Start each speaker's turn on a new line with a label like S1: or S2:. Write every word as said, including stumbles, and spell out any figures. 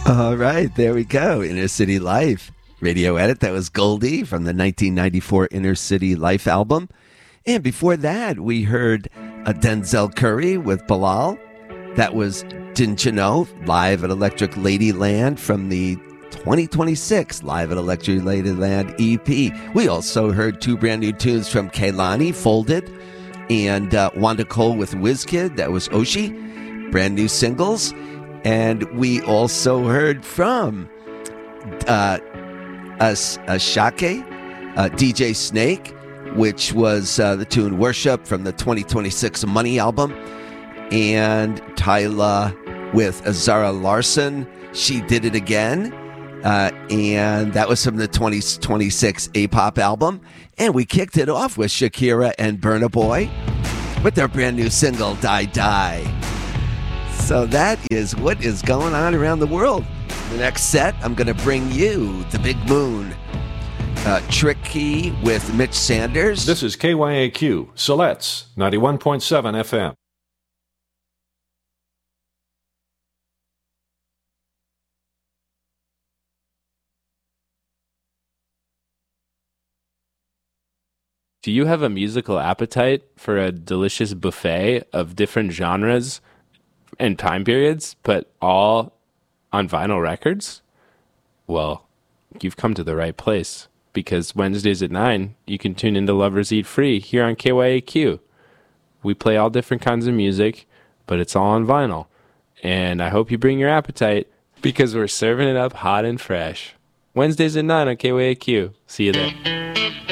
S1: All right, there we go. Inner City Life. Radio edit. That was Goldie from the nineteen ninety-four Inner City Life album. And before that, we heard a Denzel Curry with Bilal. That was Didn't You Know, live at Electric Ladyland from the twenty twenty-six Live at Electric Ladyland E P. We also heard two brand new tunes from Kehlani, Folded, and uh, Wanda Cole with WizKid. That was Oshi, brand new singles. And we also heard from uh, As- Ashake, uh, D J Snake, which was uh, the tune Worship from the twenty twenty-six Money album, and Tyla with Zara Larson, She Did It Again, uh, and that was from the twenty twenty-six A-Pop album. And we kicked it off with Shakira and Burna Boy with their brand new single, Die Die. So that is what is going on around the world. The next set, I'm going to bring you The Big Moon. Uh, Tricky with Mitch Sanders.
S2: This is K Y A Q, Siletz, ninety-one point seven F M.
S3: Do you have a musical appetite for a delicious buffet of different genres and time periods, but all on vinyl records? Well, you've come to the right place, because Wednesdays at nine, you can tune into Lovers Eat Free here on K Y A Q. We play all different kinds of music, but it's all on vinyl. And I hope you bring your appetite, because we're serving it up hot and fresh. Wednesdays at nine on K Y A Q. See you there.